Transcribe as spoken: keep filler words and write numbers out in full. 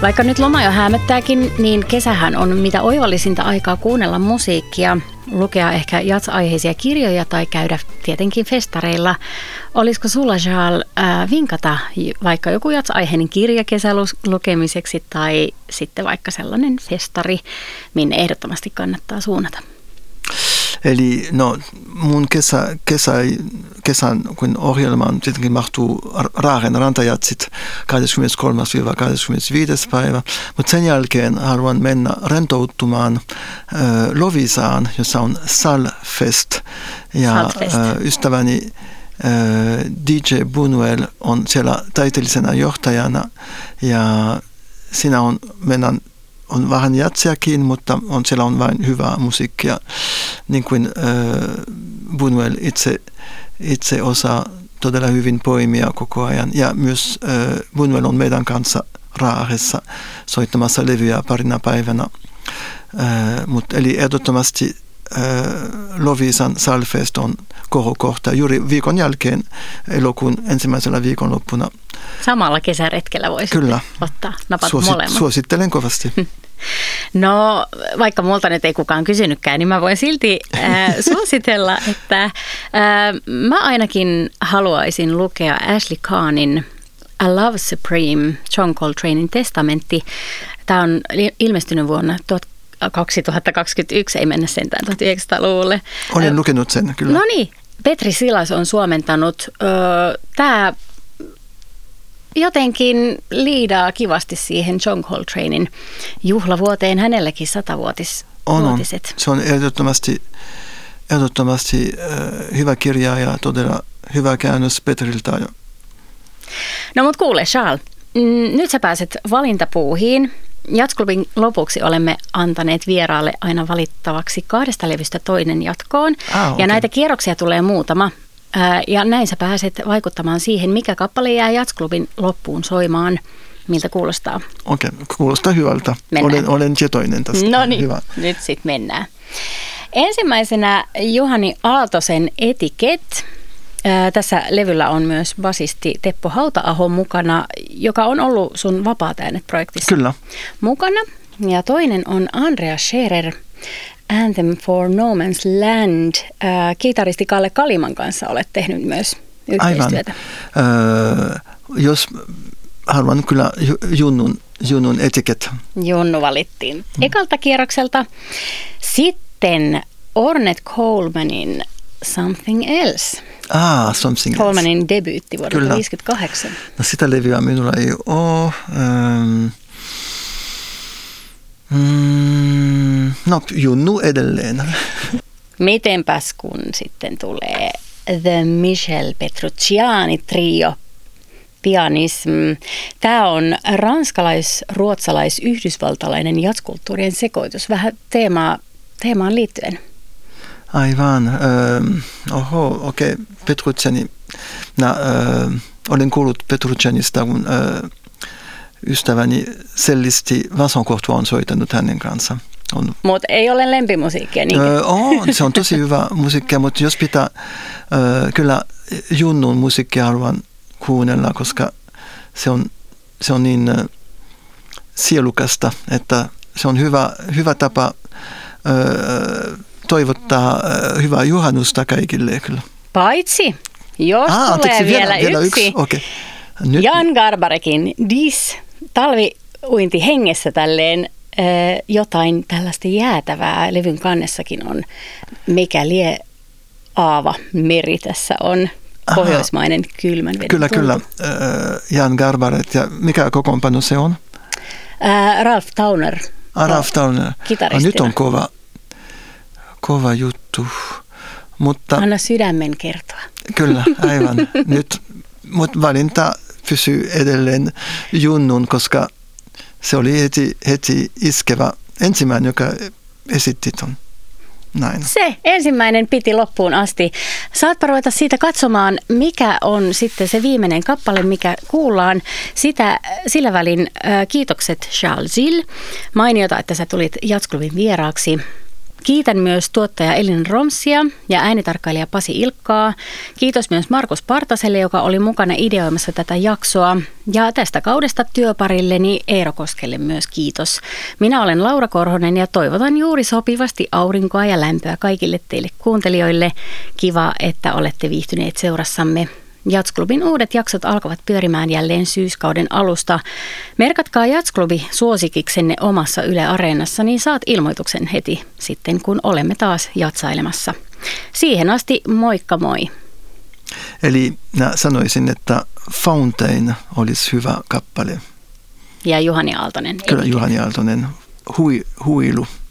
Vaikka nyt loma jo häämöttääkin, niin kesähän on mitä oivallisinta aikaa kuunnella musiikkia, lukea ehkä jats-aiheisia kirjoja tai käydä tietenkin festareilla. Olisiko sulla, Charles, äh, vinkata vaikka joku jats-aiheinen kirja kesälukemiseksi tai sitten vaikka sellainen festari, minne ehdottomasti kannattaa suunnata? Eli no, mun kesä, kesä, kesän kun ohjelmaan tietenkin mahtuu Raaren rantajatsit kahdeskymmeneskolmas kahdeskymmenesviides päivä, mutta sen jälkeen haluan mennä rentoutumaan äh, Loviisaan, jossa on Salfest. Ja Salfest. Äh, ystäväni äh, D J Bunuel on siellä taiteellisena johtajana ja siinä on mennään on vähän jatsiakin, mutta on, siellä on vain hyvää musiikkia, niin kuin äh, Bunuel itse, itse osaa todella hyvin poimia koko ajan. Ja myös äh, Bunuel on meidän kanssa Raaressa soittamassa levyjä parina päivänä. Äh, mut, eli ehdottomasti äh, Loviisan Salfest on kohokohta juuri viikon jälkeen elokuun ensimmäisellä viikonloppuna. Samalla kesäretkellä voisi Kyllä. ottaa napat Suosit, molemmat. Suosittelen kovasti. No, vaikka multa nyt ei kukaan kysynytkään, niin mä voin silti äh, suositella, että äh, mä ainakin haluaisin lukea Ashley Kahnin A Love Supreme, John Coltranein testamentti. Tämä on ilmestynyt vuonna kaksituhattakaksikymmentäyksi, ei mennä sentään tuhatyhdeksänsataaluvulle. Olen lukenut sen, kyllä. No niin, Petri Silas on suomentanut. Tämä jotenkin liidaa kivasti siihen John Coltranein juhlavuoteen, hänelläkin satavuotiset. On, on. Se on ehdottomasti, ehdottomasti äh, hyvä kirja ja todella hyvä käännös Petriltä. No mut kuule, Charles, mm, nyt sä pääset valintapuuhiin. Jatsklubin lopuksi olemme antaneet vieraalle aina valittavaksi kahdesta levystä toinen jatkoon. Ah, okay. Ja näitä kierroksia tulee muutama. Ja näin sä pääset vaikuttamaan siihen, mikä kappale jää Jatsklubin loppuun soimaan. Miltä kuulostaa? Okei, okay, kuulostaa hyvältä. Olen, olen tietoinen tästä. No niin, hyvä. Nyt sitten mennään. Ensimmäisenä Juhani Aaltosen Etiquette. Tässä levyllä on myös basisti Teppo Hauta-aho mukana, joka on ollut sun Vapaat äänet-projektissa Kyllä. mukana. Ja toinen on Andreas Scherer, Anthem for No Man's Land. Äh, kitaristi Kalle Kaliman kanssa olet tehnyt myös yhteistyötä. Aivan. Äh, jos haluan kyllä Junnun, Junnun Etiquette. Junnu valittiin mm. ekalta kierrokselta. Sitten Ornette Colemanin Something Else. Ah, Something Else. Colemanin debyytti vuodelta tuhatyhdeksänsataaviisikymmentäkahdeksan. No sitä levyä minulla ei ole. Ähm, mm, no, Junnu edelleen. Mitenpäs kun sitten tulee The Michel Petrucciani Trio, pianism. Tämä on ranskalais-, ruotsalais-, yhdysvaltalainen jatskulttuurien sekoitus. Vähän teemaa, teemaan liittyen. Aivan. Ähm, oho, okei. Okay. Petrucciani. No, äh, olen kuullut Petruccianista, kun äh, ystäväni sellisti Vincent Courtois on soittanut hänen kanssa. Mutta ei ole lempimusiikkia niinkään. Öö, on, se on tosi hyvä musiikkia, mutta jos pitää, öö, kyllä Junnun musiikkia haluan kuunnella, koska se on, se on niin äh, sielukasta, että se on hyvä, hyvä tapa öö, toivottaa öö, hyvää juhannusta kaikille kyllä. Paitsi, jos ah, tulee anteeksi, vielä, vielä, yksi, vielä yksi. Okay. Nyt. Jan Garbarekin Dis, talviuinti hengessä tälleen, äh, jotain tällaista jäätävää. Levyn kannessakin on, mikä lie Aava Meri tässä on. Aha. Pohjoismainen kylmän veden Kyllä, tuntu. kyllä. Äh, Jan Garbaret. Ja mikä kokoonpano se on? Äh, Ralph Towner. Ah, Ralph Towner. Kitaristina. Ah, nyt on kova, kova juttu. Mutta, anna sydämen kertoa. Kyllä, aivan. Nyt, mutta valinta pysyy edelleen Junnun, koska se oli heti, heti iskevä ensimmäinen, joka esitti ton. Näin. Se ensimmäinen piti loppuun asti. Saatpa ruveta siitä katsomaan, mikä on sitten se viimeinen kappale, mikä kuullaan. Sitä, sillä välin äh, kiitokset Charles Gilles. Mainiota, että sä tulit Jatsklubin vieraaksi. Kiitän myös tuottaja Elin Romsia ja äänitarkkailija Pasi Ilkkaa. Kiitos myös Markus Partaselle, joka oli mukana ideoimassa tätä jaksoa. Ja tästä kaudesta työparilleni Eero Koskelle myös kiitos. Minä olen Laura Korhonen ja toivotan juuri sopivasti aurinkoa ja lämpöä kaikille teille kuuntelijoille. Kiva, että olette viihtyneet seurassamme. Jazzklubin uudet jaksot alkavat pyörimään jälleen syyskauden alusta. Merkatkaa Jazzklubi suosikiksenne omassa Yle Areenassa, niin saat ilmoituksen heti sitten, kun olemme taas jatsailemassa. Siihen asti moikka moi! Eli sanoisin, että Fountain olisi hyvä kappale. Ja Juhani Aaltonen. Kyllä Juhani Aaltonen, hui, huilu.